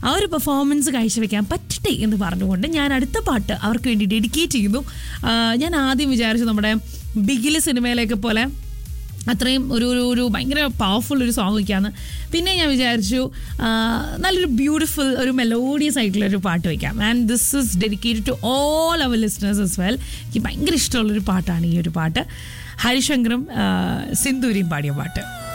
ആ ഒരു പെർഫോമൻസ് കാഴ്ചവെക്കാൻ പറ്റട്ടെ എന്ന് പറഞ്ഞുകൊണ്ട് ഞാൻ അടുത്ത പാട്ട് അവർക്ക് വേണ്ടി ഡെഡിക്കേറ്റ് ചെയ്യുന്നു. ഞാൻ ആദ്യം വിചാരിച്ചു നമ്മുടെ ബിഗില് സിനിമയിലേക്ക് പോലെ അത്രയും ഒരു ഭയങ്കര പവർഫുൾ ഒരു സോങ് വയ്ക്കാമെന്ന്. പിന്നെ ഞാൻ വിചാരിച്ചു നല്ലൊരു ബ്യൂട്ടിഫുൾ ഒരു മെലോഡിയസ് ആയിട്ടുള്ളൊരു പാട്ട് വയ്ക്കാം. And this is dedicated to all our listeners as well. എനിക്ക് ഭയങ്കര ഇഷ്ടമുള്ളൊരു പാട്ടാണ് ഈ ഒരു പാട്ട്. ഹരിശങ്കറും സിന്ദൂരിയും പാടിയ പാട്ട്.